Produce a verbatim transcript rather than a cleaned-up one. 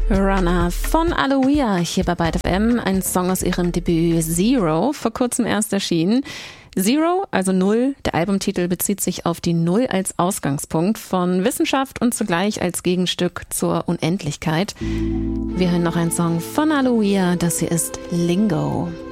Runner von Aloia hier bei Byte F M, ein Song aus ihrem Debüt Zero, vor kurzem erst erschienen. Zero, also Null, der Albumtitel bezieht sich auf die Null als Ausgangspunkt von Wissenschaft und zugleich als Gegenstück zur Unendlichkeit. Wir hören noch einen Song von Aloia, das hier ist Lingo.